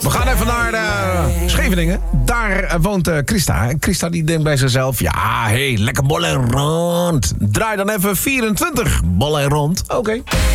We gaan even naar Scheveningen. Daar woont Christa. En Christa die denkt bij zichzelf... Ja, lekker bol en rond. Draai dan even 24 bol en rond. Oké.